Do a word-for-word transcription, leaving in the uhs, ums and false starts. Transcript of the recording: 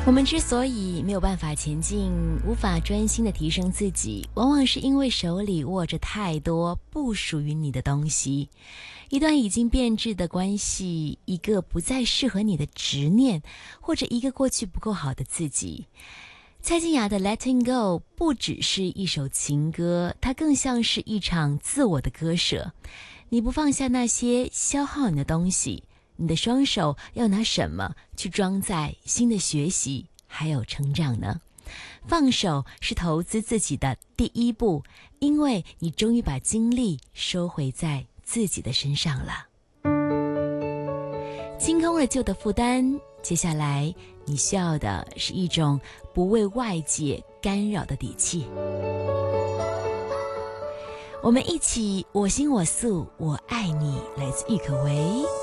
我们之所以没有办法前进，无法专心的提升自己，往往是因为手里握着太多不属于你的东西。一段已经变质的关系，一个不再适合你的执念，或者一个过去不够好的自己。蔡健雅的 Letting Go 不只是一首情歌，它更像是一场自我的割舍。你不放下那些消耗你的东西，你的双手要拿什么去装载新的学习还有成长呢？放手是投资自己的第一步，因为你终于把精力收回在自己的身上了。清空了旧的负担，接下来你需要的是一种不为外界干扰的底气。我们一起我行我素，我爱你，来自郁可唯。